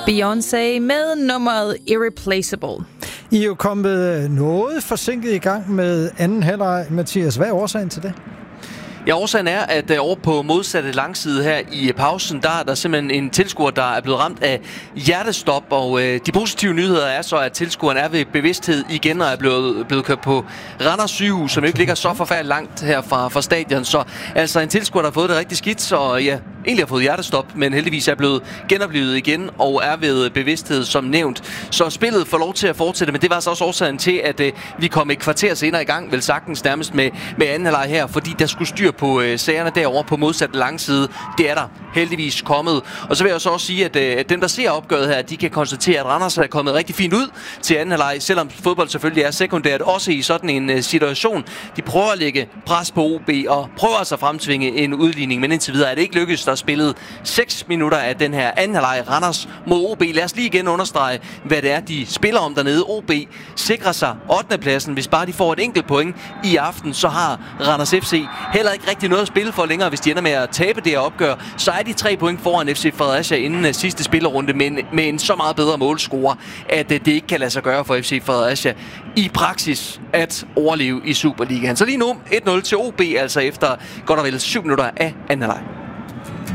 Beyoncé med nummeret Irreplaceable. I er jo kommet noget forsinket i gang med anden halvleg, Mathias. Hvad er årsagen til det? Ja, årsagen er, at over på modsatte langside her i pausen, der er der simpelthen en tilskuer, der er blevet ramt af hjertestop. Og de positive nyheder er så, at tilskueren er ved bevidsthed igen og er blevet kørt på Randers Sygehus, som ikke ligger så forfærdeligt langt her fra stadion. Så altså en tilskuer, der har fået det rigtig skidt, og ja, egentlig har fået hjertestop, men heldigvis er blevet genoplevet igen og er ved bevidsthed som nævnt. Så spillet får lov til at fortsætte, men det var så også årsagen til, at vi kom et kvarter senere i gang, vel sagtens nærmest med anden halvleg her, fordi der skulle styr på sagerne derovre på modsat langside. Det er der heldigvis kommet. Og så vil jeg så også sige, at dem, der ser opgøret her, de kan konstatere, at Randers er kommet rigtig fint ud til anden halvleg, selvom fodbold selvfølgelig er sekundært, også i sådan en situation. De prøver at lægge pres på OB og prøver altså at fremtvinge en udligning, men indtil videre er det ikke lykkedes. Der er spillet 6 minutter af den her anden halvleg Randers mod OB. Lad os lige igen understrege, hvad det er, de spiller om dernede. OB sikrer sig 8. pladsen. Hvis bare de får et enkelt point i aften, så har Randers FC heller ikke rigtig noget at spille for længere. Hvis de ender med at tabe det her opgør, så er de 3 point foran FC Fredericia inden sidste spillerunde, men med en så meget bedre målscore, at det ikke kan lade sig gøre for FC Fredericia i praksis at overleve i Superligaen. Så lige nu 1-0 til OB, altså efter godt og vel 7 minutter af anden halvleg.